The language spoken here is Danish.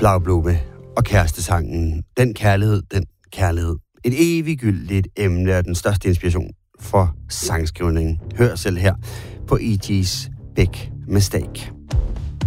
Blaublume og kærestesangen. Den kærlighed. Et eviggyldigt emne er den største inspiration for sangskrivningen. Hør selv her på E.G.'s Big Mistake.